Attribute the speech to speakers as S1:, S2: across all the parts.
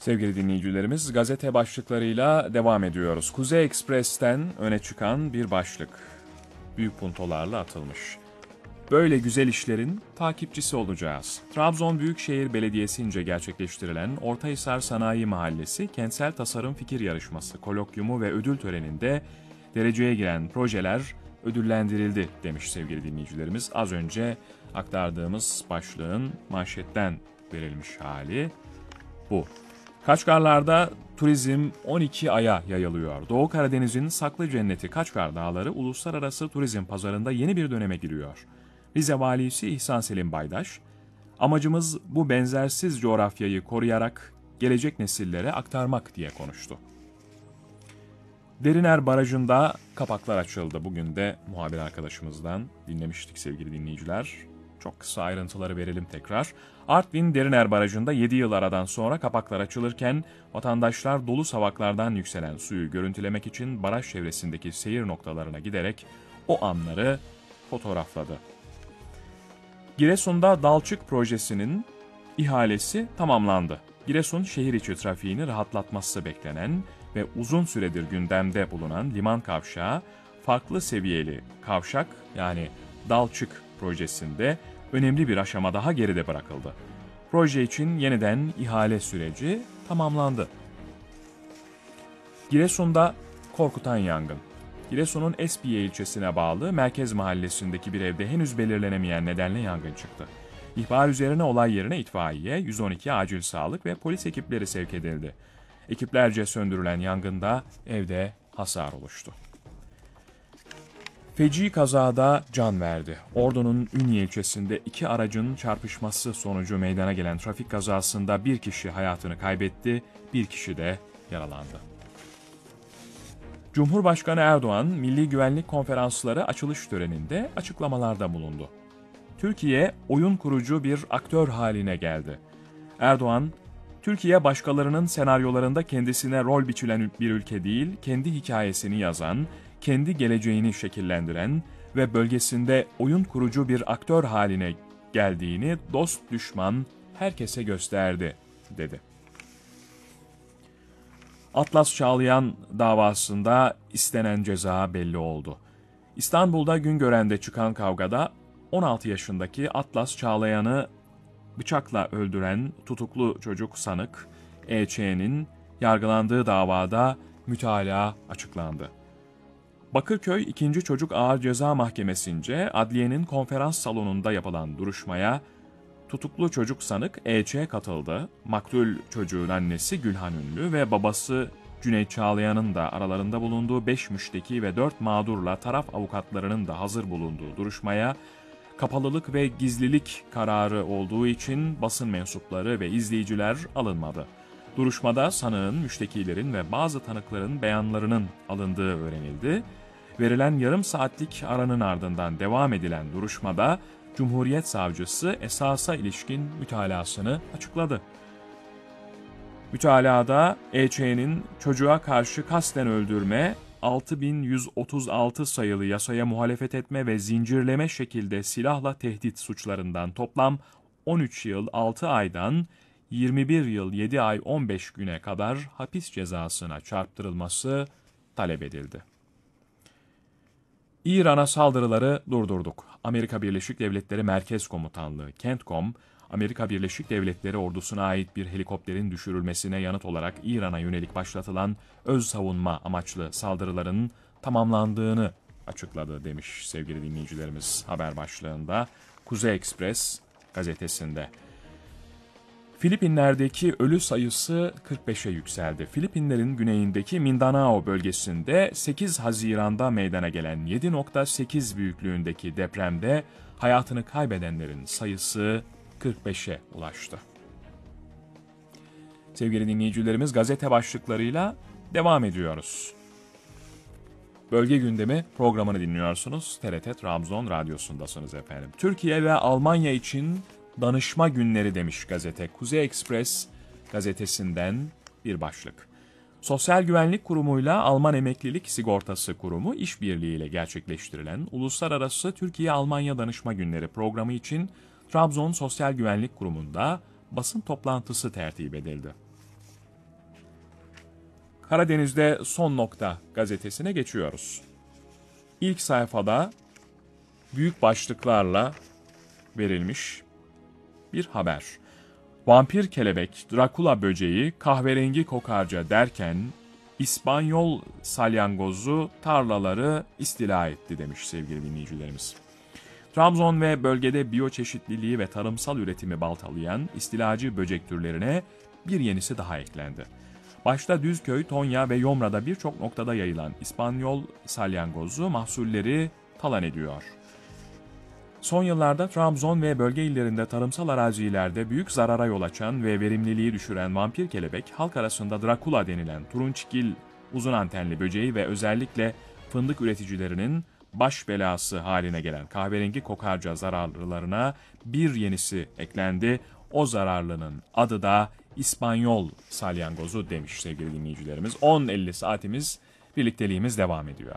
S1: Sevgili dinleyicilerimiz, gazete başlıklarıyla devam ediyoruz. Kuzey Ekspres'ten öne çıkan bir başlık. Büyük puntolarla atılmış. Böyle güzel işlerin takipçisi olacağız. Trabzon Büyükşehir Belediyesi'nce gerçekleştirilen Ortahisar Sanayi Mahallesi Kentsel Tasarım Fikir Yarışması kolokyumu ve ödül töreninde dereceye giren projeler ödüllendirildi demiş sevgili dinleyicilerimiz. Az önce aktardığımız başlığın manşetten verilmiş hali bu. Kaçkarlar'da turizm 12 aya yayılıyor. Doğu Karadeniz'in saklı cenneti Kaçkar Dağları uluslararası turizm pazarında yeni bir döneme giriyor. Rize Valisi İhsan Selim Baydaş, "Amacımız bu benzersiz coğrafyayı koruyarak gelecek nesillere aktarmak" diye konuştu. Deriner Barajı'nda kapaklar açıldı. Bugün de muhabir arkadaşımızdan dinlemiştik sevgili dinleyiciler. Çok kısa ayrıntıları verelim tekrar. Artvin Deriner Barajı'nda 7 yıl aradan sonra kapaklar açılırken vatandaşlar dolu savaklardan yükselen suyu görüntülemek için baraj çevresindeki seyir noktalarına giderek o anları fotoğrafladı. Giresun'da Dalçık projesinin ihalesi tamamlandı. Giresun şehir içi trafiğini rahatlatması beklenen ve uzun süredir gündemde bulunan liman kavşağı, farklı seviyeli kavşak yani Dalçık projesinde önemli bir aşama daha geride bırakıldı. Proje için yeniden ihale süreci tamamlandı. Giresun'da korkutan yangın. Giresun'un Espiye ilçesine bağlı Merkez Mahallesi'ndeki bir evde henüz belirlenemeyen nedenle yangın çıktı. İhbar üzerine olay yerine itfaiye, 112 acil sağlık ve polis ekipleri sevk edildi. Ekiplerce söndürülen yangında evde hasar oluştu. Feci kazada can verdi. Ordu'nun Ünye ilçesinde iki aracın çarpışması sonucu meydana gelen trafik kazasında bir kişi hayatını kaybetti, bir kişi de yaralandı. Cumhurbaşkanı Erdoğan, Milli Güvenlik Konferansları açılış töreninde açıklamalarda bulundu. Türkiye, oyun kurucu bir aktör haline geldi. Erdoğan, Türkiye başkalarının senaryolarında kendisine rol biçilen bir ülke değil, kendi hikayesini yazan, kendi geleceğini şekillendiren ve bölgesinde oyun kurucu bir aktör haline geldiğini dost düşman herkese gösterdi, dedi. Atlas Çağlayan davasında istenen ceza belli oldu. İstanbul'da Güngören'de çıkan kavgada 16 yaşındaki Atlas Çağlayan'ı bıçakla öldüren tutuklu çocuk sanık E.Ç.'nin yargılandığı davada mütalaa açıklandı. Bakırköy 2. Çocuk Ağır Ceza Mahkemesi'nce adliyenin konferans salonunda yapılan duruşmaya tutuklu çocuk sanık E.Ç. katıldı. Maktul çocuğun annesi Gülhan Ünlü ve babası Cüneyt Çağlayan'ın da aralarında bulunduğu 5 müşteki ve 4 mağdurla taraf avukatlarının da hazır bulunduğu duruşmaya kapalılık ve gizlilik kararı olduğu için basın mensupları ve izleyiciler alınmadı. Duruşmada sanığın, müştekilerin ve bazı tanıkların beyanlarının alındığı öğrenildi. Verilen yarım saatlik aranın ardından devam edilen duruşmada Cumhuriyet Savcısı esasa ilişkin mütalasını açıkladı. Mütalada E.Ç.'nin çocuğa karşı kasten öldürme, 6136 sayılı yasaya muhalefet etme ve zincirleme şekilde silahla tehdit suçlarından toplam 13 yıl 6 aydan 21 yıl 7 ay 15 güne kadar hapis cezasına çarptırılması talep edildi. İran'a saldırıları durdurduk. Amerika Birleşik Devletleri Merkez Komutanlığı CENTCOM, Amerika Birleşik Devletleri ordusuna ait bir helikopterin düşürülmesine yanıt olarak İran'a yönelik başlatılan öz savunma amaçlı saldırıların tamamlandığını açıkladı demiş sevgili dinleyicilerimiz haber başlığında Kuzey Ekspres gazetesinde. Filipinler'deki ölü sayısı 45'e yükseldi. Filipinlerin güneyindeki Mindanao bölgesinde 8 Haziran'da meydana gelen 7.8 büyüklüğündeki depremde hayatını kaybedenlerin sayısı 45'e ulaştı. Sevgili dinleyicilerimiz, gazete başlıklarıyla devam ediyoruz. Bölge gündemi programını dinliyorsunuz. TRT Trabzon Radyosu'ndasınız efendim. Türkiye ve Almanya için danışma günleri demiş gazete. Kuzey Ekspres gazetesinden bir başlık. Sosyal Güvenlik Kurumu'yla Alman Emeklilik Sigortası Kurumu işbirliğiyle gerçekleştirilen Uluslararası Türkiye-Almanya Danışma Günleri programı için Trabzon Sosyal Güvenlik Kurumu'nda basın toplantısı tertip edildi. Karadeniz'de Son Nokta gazetesine geçiyoruz. İlk sayfada büyük başlıklarla verilmiş bir haber. Vampir kelebek, Drakula böceği, kahverengi kokarca derken İspanyol salyangozu tarlaları istila etti demiş sevgili dinleyicilerimiz. Trabzon ve bölgede biyoçeşitliliği ve tarımsal üretimi baltalayan istilacı böcek türlerine bir yenisi daha eklendi. Başta Düzköy, Tonya ve Yomra'da birçok noktada yayılan İspanyol salyangozu mahsulleri talan ediyor. Son yıllarda Trabzon ve bölge illerinde tarımsal arazilerde büyük zarara yol açan ve verimliliği düşüren vampir kelebek, halk arasında Drakula denilen turunçgil uzun antenli böceği ve özellikle fındık üreticilerinin baş belası haline gelen kahverengi kokarca zararlılarına bir yenisi eklendi. O zararlının adı da İspanyol salyangozu demiş sevgili dinleyicilerimiz. 10.50 saatimiz, birlikteliğimiz devam ediyor.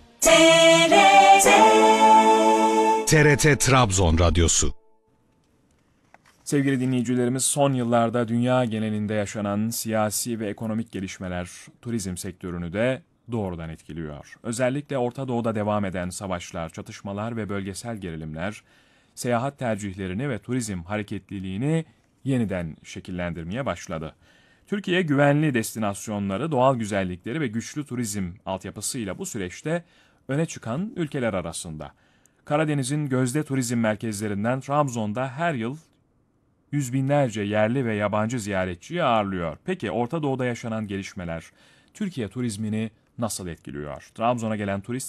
S2: TRT Trabzon Radyosu.
S1: Sevgili dinleyicilerimiz, son yıllarda dünya genelinde yaşanan siyasi ve ekonomik gelişmeler turizm sektörünü de doğrudan etkiliyor. Özellikle Orta Doğu'da devam eden savaşlar, çatışmalar ve bölgesel gerilimler seyahat tercihlerini ve turizm hareketliliğini yeniden şekillendirmeye başladı. Türkiye güvenli destinasyonları, doğal güzellikleri ve güçlü turizm altyapısıyla bu süreçte öne çıkan ülkeler arasında. Karadeniz'in gözde turizm merkezlerinden Trabzon'da her yıl yüz binlerce yerli ve yabancı ziyaretçiyi ağırlıyor. Peki Orta Doğu'da yaşanan gelişmeler Türkiye turizmini nasıl etkiliyor? Trabzon'a gelen turist